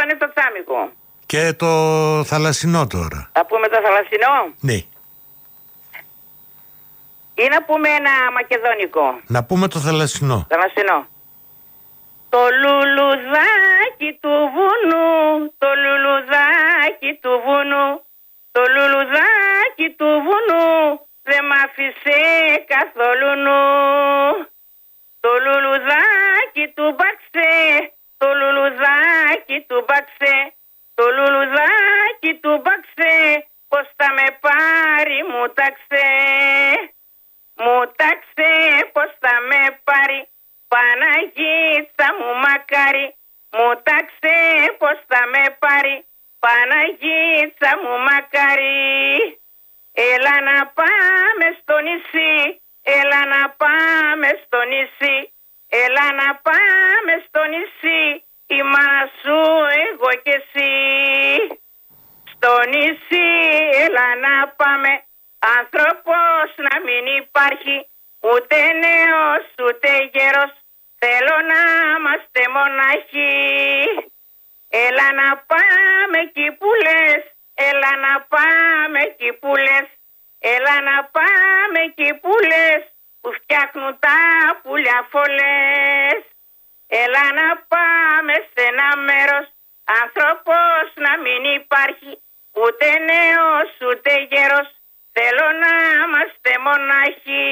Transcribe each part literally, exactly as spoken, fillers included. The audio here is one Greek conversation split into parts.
είναι το τσάμικο. Και το θαλασσινό τώρα. Θα πούμε το θαλασσινό. Ναι. Ή να πούμε ένα μακεδονικό. Να πούμε το θαλασσινό. Θαλασσινό. Το λουλουδάκι του βουνού, το λουλουδάκι του βουνού, το λουλουδάκι του βουνού δεν μ' άφησε καθόλου νου. Το λουλουδάκι του μπαξέ, το λουλουδάκι του μπαξέ, το λουλουδάκι του μπαξέ, πως θα με πάρει μου ταξέ. Μου ταξέ πως θα με πάρει, Παναγίτσα μου μακάρι. Μου ταξέ πως θα με πάρει, Παναγίτσα μου μακάρι. Έλα να πάμε στο νησί, έλα να πάμε στο νησί, έλα να πάμε στο νησί, η μάνα σου εγώ και εσύ. Στο νησί έλα να πάμε, άνθρωπος να μην υπάρχει, ούτε νέος ούτε γέρος, θέλω να είμαστε μοναχοί. Έλα να πάμε εκεί που λες, έλα να πάμε εκεί που λες, έλα να πάμε εκεί που λες, που φτιάχνουν τα πουλιά φωλές. Έλα να πάμε σε ένα μέρος, άνθρωπος να μην υπάρχει, ούτε νέος ούτε γέρος, θέλω να είμαστε μοναχοί.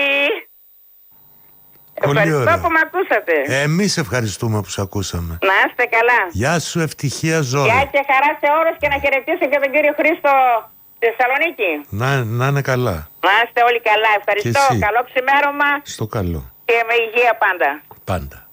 Πολύ ευχαριστώ ωραία. που με ακούσατε. Εμείς ευχαριστούμε που σε ακούσαμε. Να είστε καλά. Γεια σου, ευτυχία ζωή. Γεια και χαρά σε όλους και να χαιρετήσω και τον κύριο Χρήστο στη Θεσσαλονίκη. Να, να είναι καλά. Να είστε όλοι καλά. Ευχαριστώ. Καλό ξημέρωμα. Στο καλό. Και με υγεία πάντα. Πάντα.